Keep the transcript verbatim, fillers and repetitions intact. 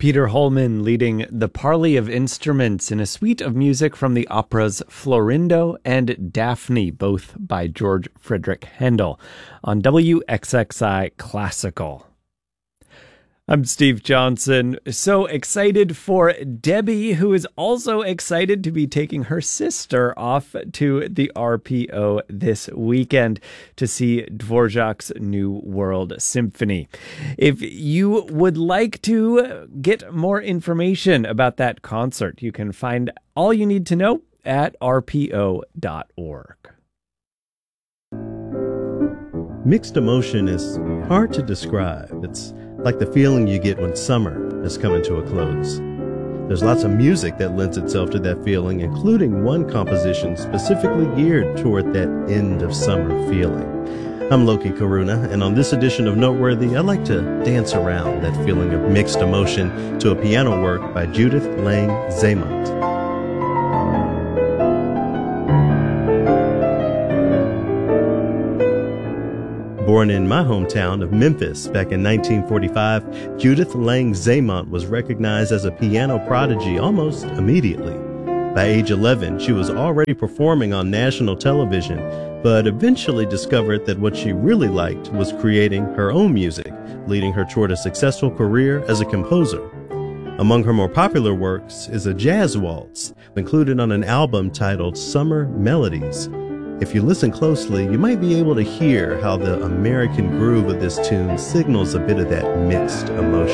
Peter Holman leading the parley of instruments in a suite of music from the operas Florindo and Daphne, both by George Frederick Handel, on W X X I Classical. I'm Steve Johnson, so excited for Debbie, who is also excited to be taking her sister off to the R P O this weekend to see Dvorak's New World Symphony. If you would like to get more information about that concert, you can find all you need to know at r p o dot org. Mixed emotion is hard to describe. It's like the feeling you get when summer is coming to a close. There's lots of music that lends itself to that feeling, including one composition specifically geared toward that end of summer feeling. I'm Loki Karuna, and on this edition of Noteworthy, I'd like to dance around that feeling of mixed emotion to a piano work by Judith Lang Zeymont. Born in my hometown of Memphis back in nineteen forty-five, Judith Lang Zeymont was recognized as a piano prodigy almost immediately. By age eleven, she was already performing on national television, but eventually discovered that what she really liked was creating her own music, leading her toward a successful career as a composer. Among her more popular works is a jazz waltz, included on an album titled Summer Melodies. If you listen closely, you might be able to hear how the American groove of this tune signals a bit of that mixed emotion.